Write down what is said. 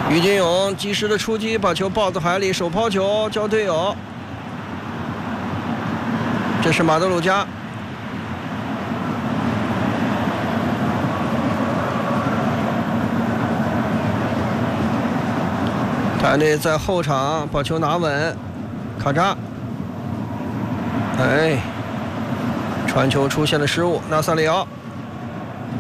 于金勇及时的出击，把球抱在怀里，手抛球交队友。这是马德鲁加。团队在后场把球拿稳，卡扎，传球出现了失误，纳萨里奥